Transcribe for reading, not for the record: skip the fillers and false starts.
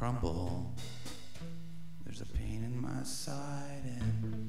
crumble. There's a pain in my side and